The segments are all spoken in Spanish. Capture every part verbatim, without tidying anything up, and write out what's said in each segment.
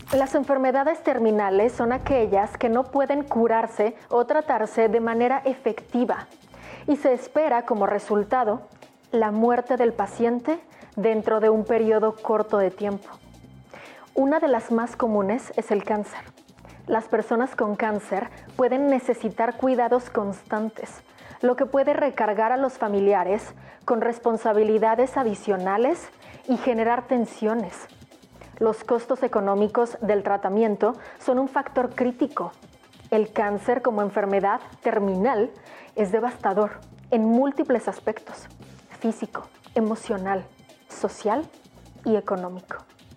Las enfermedades terminales son aquellas que no pueden curarse o tratarse de manera efectiva y se espera como resultado la muerte del paciente dentro de un periodo corto de tiempo. Una de las más comunes es el cáncer. Las personas con cáncer pueden necesitar cuidados constantes, lo que puede recargar a los familiares con responsabilidades adicionales y generar tensiones. Los costos económicos del tratamiento son un factor crítico. El cáncer como enfermedad terminal es devastador en múltiples aspectos: físico, emocional, social y económico.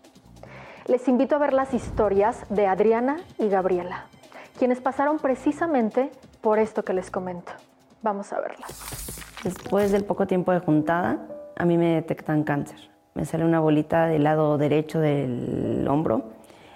Les invito a ver las historias de Adriana y Gabriela, quienes pasaron precisamente por esto que les comento. Vamos a verlas. Después del poco tiempo de juntada, a mí me detectan cáncer. Me sale una bolita del lado derecho del hombro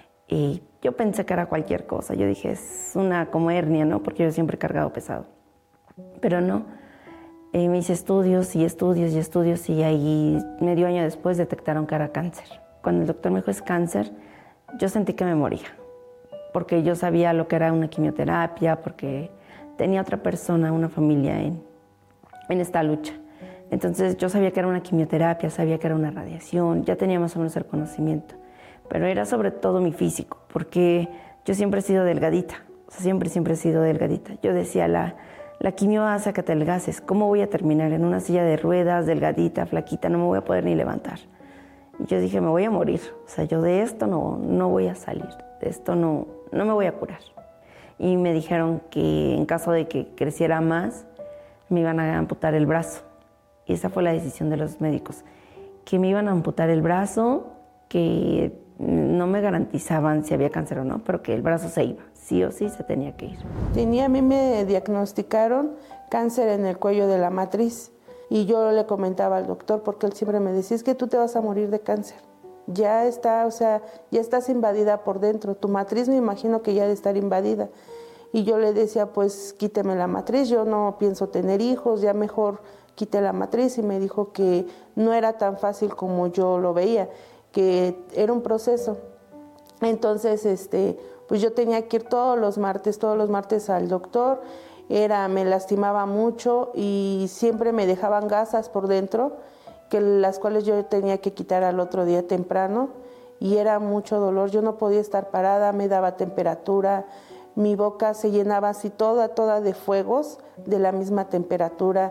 y yo pensé que era cualquier cosa. Yo dije, es una como hernia, ¿no? Porque yo siempre he cargado pesado. Pero no. Eh, me hice estudios y estudios y estudios y ahí medio año después detectaron que era cáncer. Cuando el doctor me dijo es cáncer, yo sentí que me moría. Porque yo sabía lo que era una quimioterapia, porque tenía otra persona, una familia en, en esta lucha. Entonces yo sabía que era una quimioterapia, sabía que era una radiación, ya tenía más o menos el conocimiento. Pero era sobre todo mi físico, porque yo siempre he sido delgadita, o sea, siempre, siempre he sido delgadita. Yo decía, la, la quimio hace que te adelgaces, ¿cómo voy a terminar en una silla de ruedas, delgadita, flaquita, no me voy a poder ni levantar? Y yo dije, me voy a morir, o sea, yo de esto no, no voy a salir, de esto no, no me voy a curar. Y me dijeron que en caso de que creciera más, me iban a amputar el brazo. Y esa fue la decisión de los médicos, que me iban a amputar el brazo, que no me garantizaban si había cáncer o no, pero que el brazo se iba, sí o sí se tenía que ir. Tenía, a mí me diagnosticaron cáncer en el cuello de la matriz y yo le comentaba al doctor, porque él siempre me decía, es que tú te vas a morir de cáncer. Ya está, o sea, ya estás invadida por dentro, tu matriz me imagino que ya debe estar invadida. Y yo le decía, pues quíteme la matriz, yo no pienso tener hijos, ya mejor quité la matriz. Y me dijo que no era tan fácil como yo lo veía, que era un proceso. Entonces, este, pues yo tenía que ir todos los martes, todos los martes al doctor, era, me lastimaba mucho y siempre me dejaban gasas por dentro, que las cuales yo tenía que quitar al otro día temprano, y era mucho dolor, yo no podía estar parada, me daba temperatura, mi boca se llenaba así toda, toda de fuegos de la misma temperatura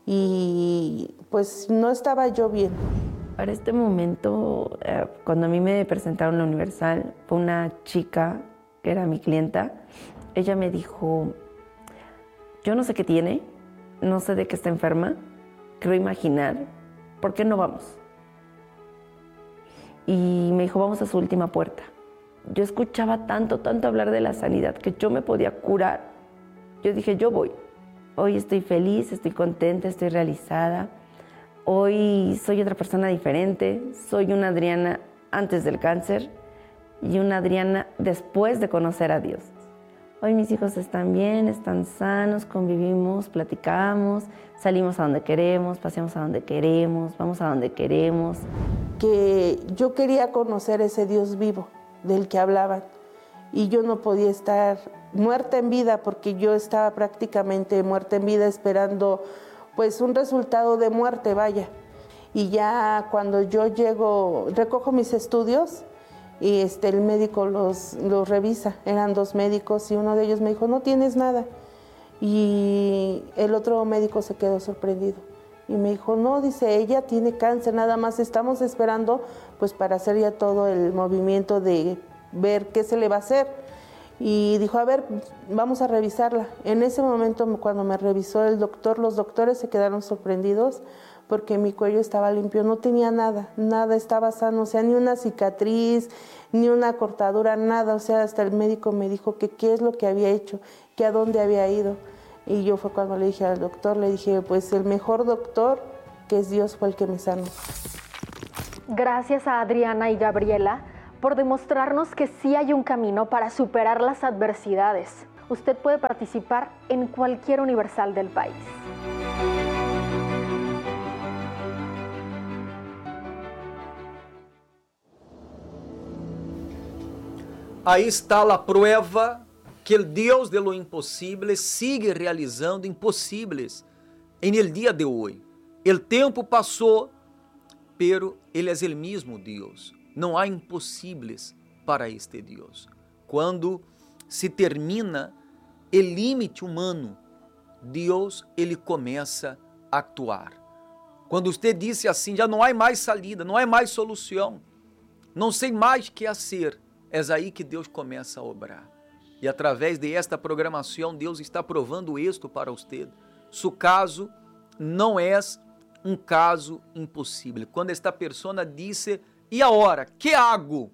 y pues no estaba yo bien. Para este momento, eh, cuando a mí me presentaron la Universal, fue una chica que era mi clienta, ella me dijo, yo no sé qué tiene, no sé de qué está enferma, creo imaginar, ¿por qué no vamos? Y me dijo, vamos a su última puerta. Yo escuchaba tanto, tanto hablar de la sanidad, que yo me podía curar. Yo dije, yo voy. Hoy estoy feliz, estoy contenta, estoy realizada. Hoy soy otra persona diferente. Soy una Adriana antes del cáncer y una Adriana después de conocer a Dios. Hoy mis hijos están bien, están sanos, convivimos, platicamos, salimos a donde queremos, paseamos a donde queremos, vamos a donde queremos. Que yo quería conocer ese Dios vivo del que hablaban y yo no podía estar muerta en vida, porque yo estaba prácticamente muerta en vida esperando pues un resultado de muerte, vaya. Y ya cuando yo llego, recojo mis estudios y este, el médico los, los revisa, eran dos médicos y uno de ellos me dijo, no tienes nada. Y el otro médico se quedó sorprendido y me dijo, no, dice, ella tiene cáncer, nada más estamos esperando pues para hacer ya todo el movimiento de ver qué se le va a hacer. Y dijo, a ver, vamos a revisarla. En ese momento, cuando me revisó el doctor, los doctores se quedaron sorprendidos porque mi cuello estaba limpio, no tenía nada, nada, estaba sano, o sea, ni una cicatriz, ni una cortadura, nada. O sea, hasta el médico me dijo que qué es lo que había hecho, que a dónde había ido. Y yo fue cuando le dije al doctor, le dije, pues el mejor doctor, que es Dios, fue el que me sanó. Gracias a Adriana y Gabriela por demostrarnos que sí hay un camino para superar las adversidades. Usted puede participar en cualquier Universal del país. Aí está a prova que o Deus de lo impossível sigue realizando impossíveis em el dia de hoje. O tempo passou, pero Ele é o mesmo Deus. Não há impossíveis para este Deus. Quando se termina o limite humano, Deus ele começa a actuar. Quando você disse assim, já não há mais salida, não há mais solução, não sei mais o que fazer, é aí que Deus começa a obrar. E através de esta programação, Deus está provando isto para você. Su caso não é um caso impossível. Quando esta pessoa disse, e agora, que hago?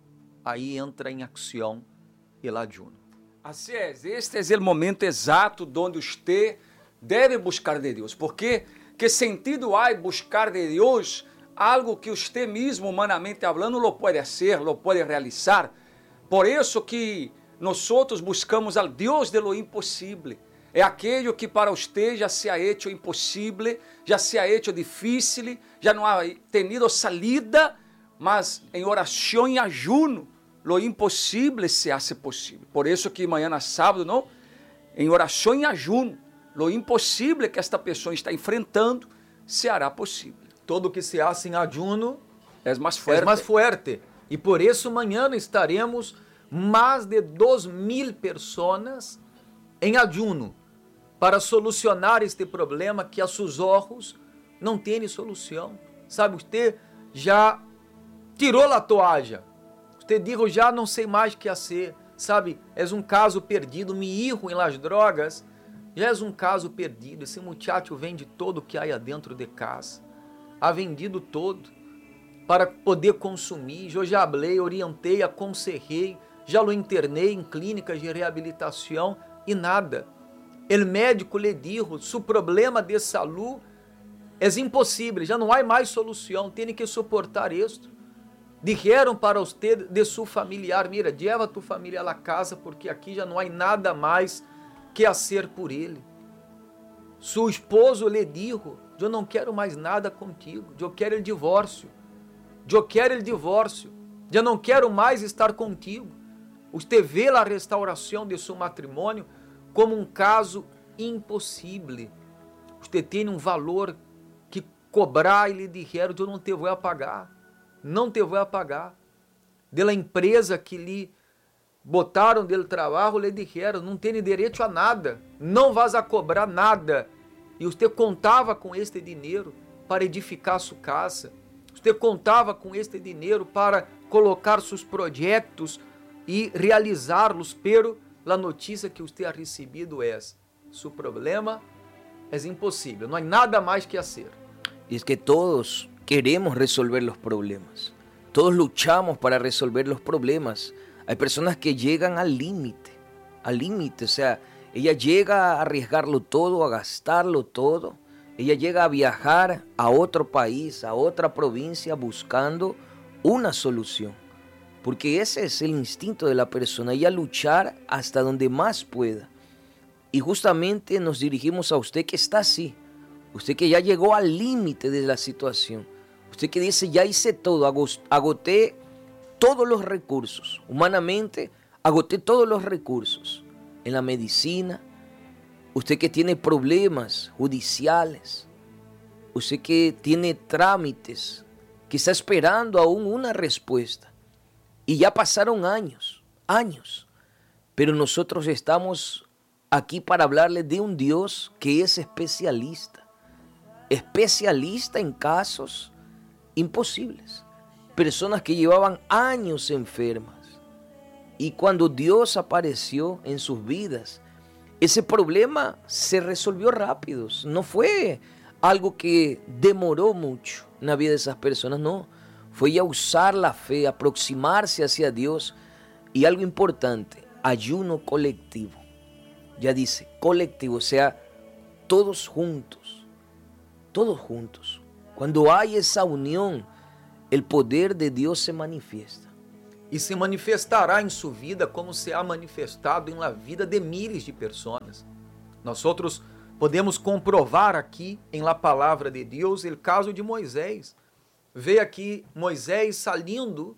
Aí entra em ação o ayuno. Assim é, este é o momento exato onde você deve buscar de Deus. Porque que sentido há buscar de Deus algo que você mesmo, humanamente hablando, lo pode fazer, lo pode realizar? Por isso que nós buscamos al Deus de lo impossível. É aquele que para você já se ha hecho impossível, já se ha hecho difícil, já não ha tenido salida, mas em oração e ayuno, lo impossível se hace possível. Por isso que amanhã sábado, não, em oração e ayuno, lo impossível que esta pessoa está enfrentando se hará possível. Todo que se hace em ayuno é mais forte. É mais forte. E por isso amanhã estaremos mais de dois mil pessoas em ayuno para solucionar este problema que a seus olhos não tem solução. Sabe, você já tirou a toalha. Você dijo, já não sei mais o que fazer. Sabe, é um caso perdido, me erro em las drogas, já é um caso perdido. Esse muchacho vende todo o que há dentro de casa. Ha vendido todo para poder consumir. Eu já falei, orientei, aconselhei, já lo internei em clínicas de reabilitação e nada. O médico lhe dijo, seu problema de saúde é impossível, já não há mais solução, tem que suportar isto. Dijeron para você de seu familiar, mira, lleva tu família à casa, porque aqui já não há nada mais que fazer por ele. Seu esposo lhe dijo, eu não quero mais nada contigo, eu quero o divórcio, eu quero o divórcio, eu não quero mais estar contigo. Você vê a restauração de seu matrimônio como um caso impossível. Você tem um valor que cobrar e lhe disseram, eu não te vou pagar, não te vou pagar. De la empresa que lhe botaram del trabalho, lhe disseram, não tem direito a nada, não vas a cobrar nada. E você contava com este dinheiro para edificar sua casa, você contava com este dinheiro para colocar seus projetos e realizá-los, pero a notícia que você ha recebido é, seu problema é impossível, não há nada mais que fazer. E é que todos queremos resolver os problemas, todos luchamos para resolver os problemas. Há pessoas que chegam al límite, al límite, o sea, ella llega a arriesgarlo todo, a gastarlo todo, ella llega a viajar a otro país, a otra provincia buscando una solución. Porque ese es el instinto de la persona, ella luchar hasta donde más pueda. Y justamente nos dirigimos a usted que está así, usted que ya llegó al límite de la situación, usted que dice, ya hice todo, agoté todos los recursos, humanamente agoté todos los recursos, en la medicina, usted que tiene problemas judiciales, usted que tiene trámites, que está esperando aún una respuesta. Y ya pasaron años, años, pero nosotros estamos aquí para hablarle de un Dios que es especialista, especialista en casos imposibles, personas que llevaban años enfermas. Y cuando Dios apareció en sus vidas, ese problema se resolvió rápido, no fue algo que demoró mucho en la vida de esas personas, no. Fue a usar la fe, aproximarse hacia Dios. Y algo importante, ayuno colectivo. Ya dice, colectivo, o sea, todos juntos. Todos juntos. Cuando hay esa unión, el poder de Dios se manifiesta. E se manifestará em sua vida como se ha manifestado em la vida de miles de pessoas. Nós outros podemos comprovar aqui em la palavra de Deus o caso de Moisés. Vê aqui Moisés saindo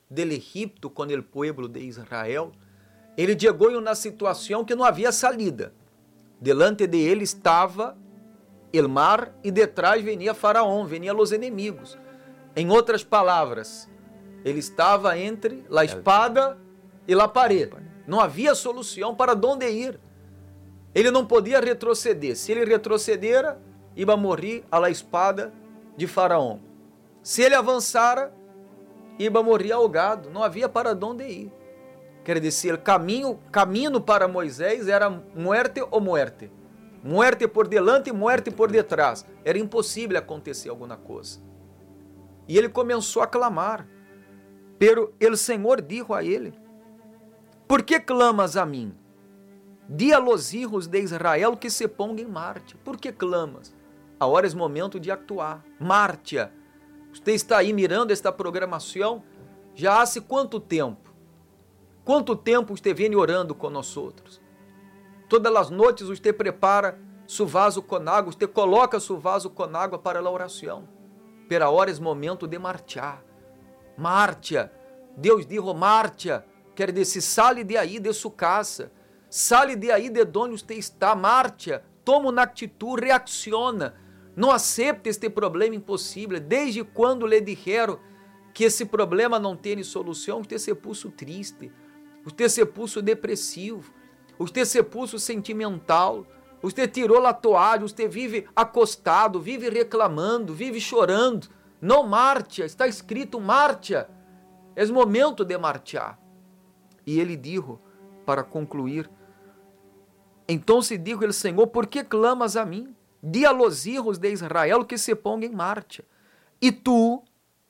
del Egipto com o pueblo de Israel, ele chegou em uma situação que não havia salida. Delante de ele estava o mar e detrás venia Faraó, venia os inimigos. Em outras palavras, ele estava entre a espada e a parede. Não havia solução para onde ir. Ele não podia retroceder. Se ele retrocedera, ia morrer à la espada de Faraó. Se ele avançara, ia morrer ahogado. Não havia para onde ir. Quer dizer, o caminho, caminho para Moisés era muerte ou muerte. Muerte por delante e muerte por detrás. Era impossível acontecer alguma coisa. E ele começou a clamar. Pero el Senhor dijo a ele: por que clamas a mim? Di a los hijos de Israel que se ponga em marcha. Por que clamas? Agora é momento de actuar. Marcha. Você está aí mirando esta programação já há quanto tempo? Quanto tempo você vem orando com nós outros? Todas as noites você prepara seu vaso com água, você coloca seu vaso com água para a oração. Pero agora é momento de marchar. Marcha. Deus dijo marcha. Quer dizer, sale de aí de sua casa. Sale de aí de onde você está. Marcha. Toma uma atitude, reacciona. Não aceite este problema impossível. Desde quando lhe disseram que esse problema não tem solução, você se puso triste. Você se puso depressivo. Você se puso sentimental. Você tirou a toalha. Você vive acostado, vive reclamando, vive chorando. Não marcha. Está escrito marcha. É momento de marchar. E ele disse, para concluir: então se dijo el Senhor, por que clamas a mim? Di a los hijos de Israel que se ponga em marcha. E tu,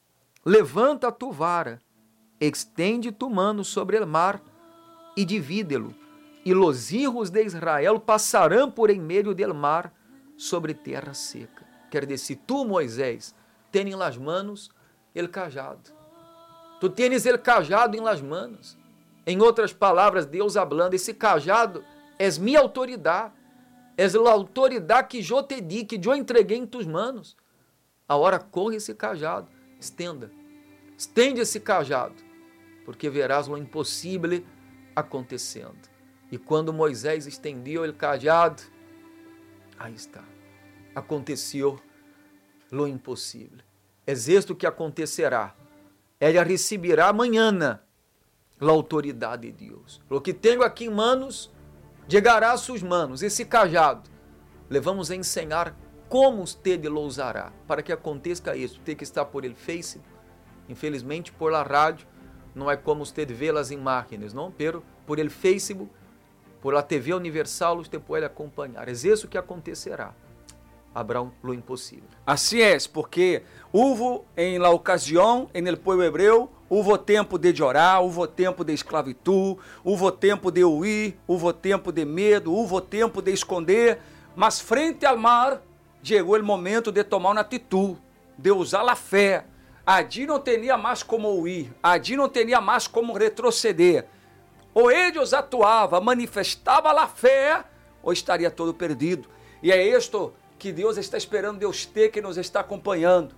levanta tu vara, extende tu mano sobre el mar e divídelo. E los hijos de Israel passarão por em meio del mar sobre terra seca. Quer dizer, tu, Moisés, tens em las manos el cajado. Tu tens el cajado em las manos. Em outras palavras, Deus hablando, esse cajado é minha autoridade. É a autoridade que eu te di, que eu entreguei em tus manos. Agora corre esse cajado, estenda. Estende esse cajado, porque verás o impossível acontecendo. E quando Moisés estendeu o cajado, aí está. Aconteceu o impossível. É isto que acontecerá. Ela receberá amanhã a autoridade de Deus. O que tenho aqui em manos, chegará a suas manos. Esse cajado, levamos a ensinar como você lo usará. Para que aconteça isso, tem que estar por el Facebook. Infelizmente, por la rádio, não é como você vê as imagens, não? Pero por el Facebook, por la T V Universal, você pode acompanhar. É isso que acontecerá. Habrá lo impossível. Assim é, porque houve em la ocasião, en el pueblo hebreu, houve tempo de chorar, houve tempo de esclavitud, houve tempo de huir, houve tempo de medo, houve tempo de esconder, mas frente ao mar, chegou o momento de tomar uma atitude, de usar a fé. Allí não tinha mais como huir, allí não tinha mais como retroceder. Ou eles atuavam, manifestavam a fé, ou estaria todo perdido. E é isto que Deus está esperando de você que nos está acompanhando.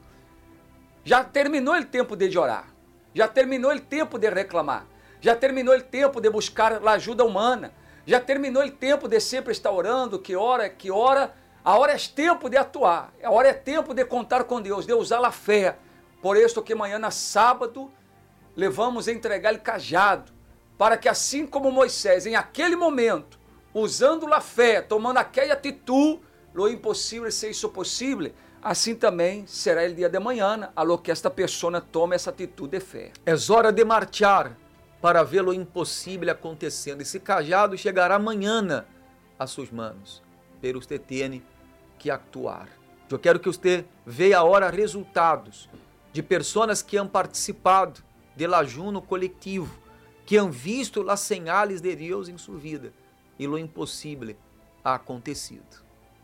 Já terminou o tempo de orar. Já terminou o tempo de reclamar. Já terminou o tempo de buscar a ajuda humana. Já terminou o tempo de sempre estar orando, que hora, que hora. A hora é tempo de atuar. A hora é tempo de contar com Deus, de usar a fé. Por isso que amanhã, na sábado, levamos a entregar o cajado, para que assim como Moisés, em aquele momento, usando a fé, tomando aquela atitude, lo impossível se isso possível, assim também será o dia de amanhã, a lo que esta pessoa tome essa atitude de fé. É hora de marchar para ver o impossível acontecendo. Esse cajado chegará amanhã a suas mãos, pero você tem que actuar. Eu quero que você veja agora resultados de pessoas que han participado do ajuno coletivo, que han visto as señales de Deus em sua vida e lo impossível ha acontecido.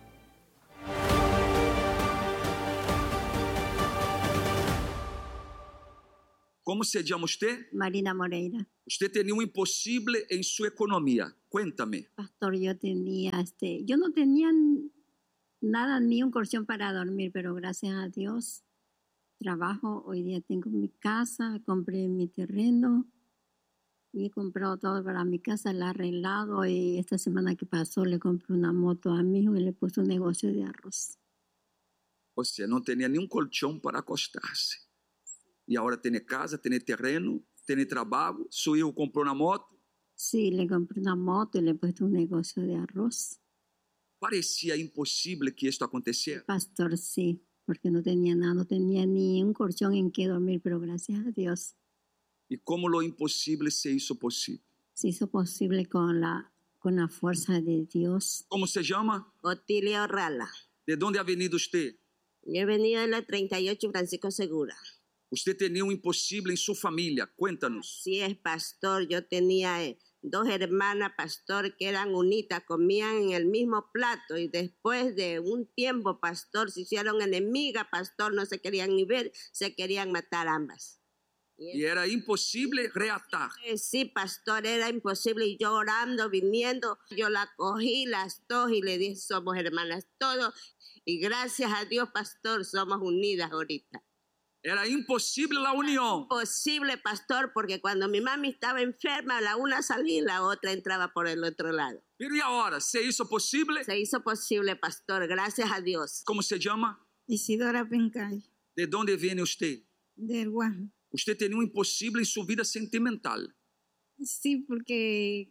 Como se llama usted? Marina Moreira. Usted tenía un imposible en su economía. Cuéntame. Pastor, yo tenía, este, yo no tenía nada, ni un colchón para dormir, pero gracias a Dios trabajo, hoy día tengo mi casa, compré mi terreno y he comprado todo para mi casa, la he arreglado y esta semana que pasó le compré una moto a mi hijo y le puse un negocio de arroz. O sea, no tenía ni un colchón para acostarse. Y ahora tiene casa, tiene terreno, tiene trabajo. Su hijo compró una moto. Sí, le compré una moto y le he puesto un negocio de arroz. Parecía imposible que esto aconteciera. Pastor, sí, porque no tenía nada, no tenía ni un colchón en que dormir, pero gracias a Dios. ¿Y cómo lo imposible se hizo posible? Se hizo posible con la, con la fuerza de Dios. ¿Cómo se llama? Otilia Orrala. ¿De dónde ha venido usted? Yo he venido de la treinta y ocho Francisco Segura. Usted tenía un imposible en su familia. Cuéntanos. Sí, es pastor. Yo tenía eh, dos hermanas, pastor, que eran unitas, comían en el mismo plato y después de un tiempo, pastor, se hicieron enemigas, pastor, no se querían ni ver, se querían matar ambas. Y era imposible reatar. Sí, pastor, era imposible. Y yo orando, viniendo, yo la cogí las dos y le dije, somos hermanas todos. Y gracias a Dios, pastor, somos unidas ahorita. Era imposible la unión. Imposible, pastor, porque cuando mi mami estaba enferma, la una salía y la otra entraba por el otro lado. Pero ¿y ahora? ¿Se hizo posible? Se hizo posible, pastor, gracias a Dios. ¿Cómo se llama? Isidora Pencay. ¿De dónde viene usted? Del Guam. Usted tenía un imposible en su vida sentimental. Sí, porque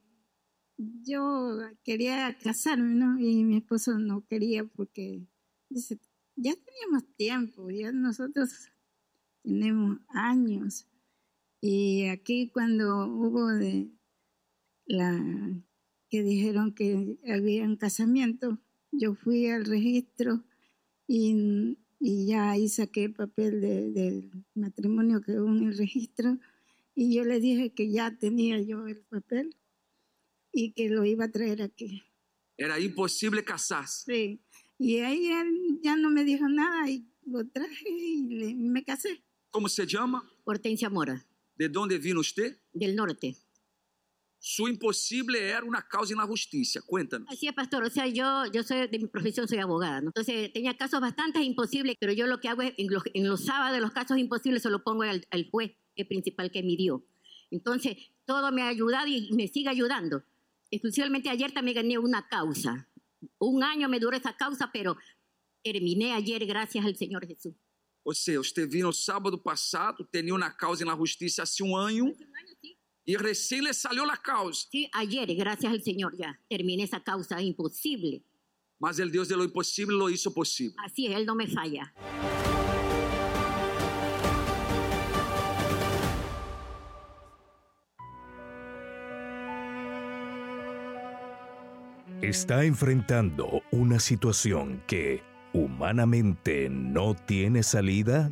yo quería casarme, ¿no? Y mi esposo no quería porque dice, ya teníamos tiempo, ya nosotros tenemos años. Y aquí cuando hubo de la que dijeron que había un casamiento, yo fui al registro y y ya ahí saqué el papel de, del matrimonio que hubo en el registro y yo le dije que ya tenía yo el papel y que lo iba a traer aquí. Era imposible casarse. Sí, y ahí él ya no me dijo nada y lo traje y le, me casé. ¿Cómo se llama? Hortensia Mora. ¿De dónde vino usted? Del norte. Su imposible era una causa en la justicia. Cuéntanos. Así es, pastor. O sea, yo, yo soy de mi profesión, soy abogada, ¿no? Entonces, tenía casos bastante imposibles, pero yo lo que hago es, en los, en los sábados, los casos imposibles, se lo pongo al, al juez el principal que midió. Entonces, todo me ha ayudado y me sigue ayudando. Exclusivamente ayer también gané una causa. Un año me duró esa causa, pero terminé ayer gracias al Señor Jesús. O sea, usted vino sábado pasado, tenía una causa en la justicia hace un año. Y recién le salió la causa. Sí, ayer, gracias al Señor, ya terminé esa causa imposible. Mas el Dios de lo imposible lo hizo posible. Así es, Él no me falla. Está enfrentando una situación que humanamente no tiene salida.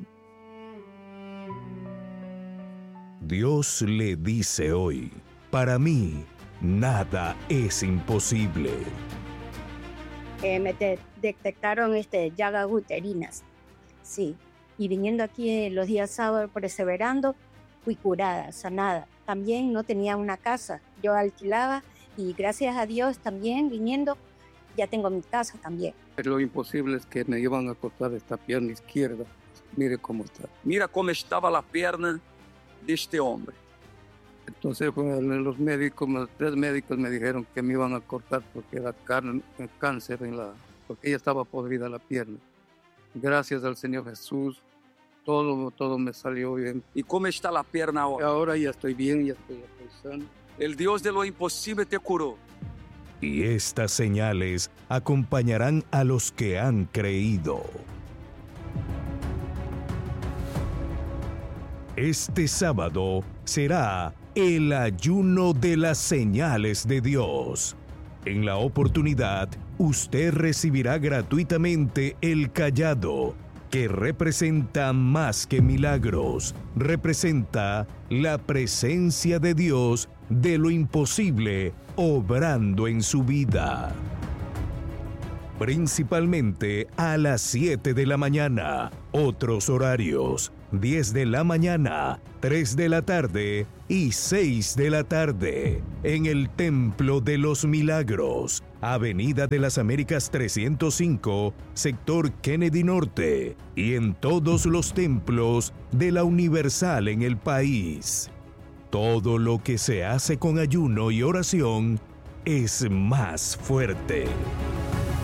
Dios le dice hoy, para mí, nada es imposible. Eh, me de- detectaron este, llagas uterinas, sí. Y viniendo aquí eh, los días sábados perseverando, fui curada, sanada. También no tenía una casa, yo alquilaba y gracias a Dios también viniendo, ya tengo mi casa también. Lo imposible es que me iban a cortar esta pierna izquierda. Mire cómo está. Mira cómo estaba la pierna de este hombre. Entonces bueno, los médicos, los tres médicos me dijeron que me iban a cortar porque era car- cáncer en la, porque ella estaba podrida la pierna. Gracias al Señor Jesús, todo, todo me salió bien. ¿Y cómo está la pierna ahora? Ahora ya estoy bien, ya estoy, ya estoy sano. El Dios de lo imposible te curó. Y estas señales acompañarán a los que han creído. Este sábado será el ayuno de las señales de Dios. En la oportunidad, usted recibirá gratuitamente el cayado, que representa más que milagros, representa la presencia de Dios de lo imposible obrando en su vida. Principalmente a las siete de la mañana, otros horarios diez de la mañana, tres de la tarde y seis de la tarde, en el Templo de los Milagros, Avenida de las Américas trescientos cinco, sector Kennedy Norte, y en todos los templos de la Universal en el país. Todo lo que se hace con ayuno y oración es más fuerte.